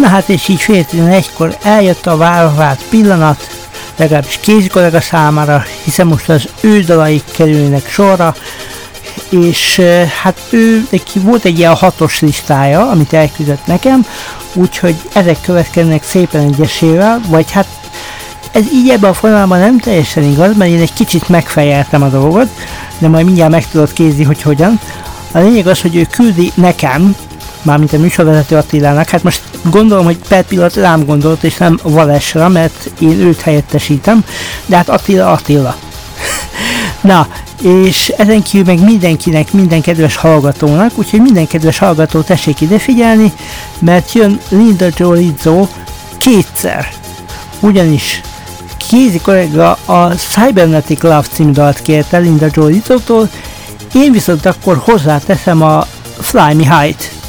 Na hát és így 11-kor eljött a várt pillanat, legalábbis Kézi kollega számára, hiszen most az ő dalai kerülnek sorra, és hát neki volt egy ilyen 6-os listája, amit elküldött nekem, úgyhogy ezek következnek szépen egyesével, vagy hát ez így ebben a formában nem teljesen igaz, mert én egy kicsit megfejeltem a dolgot, de majd mindjárt meg tudod Kézi, hogy hogyan. A lényeg az, hogy ő küldi nekem, mármint a műsorvezető Attilának, hát most gondolom, hogy per pillanat rám gondolt, és nem Valesra, mert én őt helyettesítem, de hát Attila. Na, és ezen kívül meg mindenkinek, minden kedves hallgatónak, úgyhogy minden kedves hallgató tessék ide figyelni, mert jön Linda Joe Rizzo kétszer. Ugyanis Kézi kollega a Cybernetic Love című dalt kérte Linda Joe Rizzótól, én viszont akkor hozzáteszem a Fly Me High-t.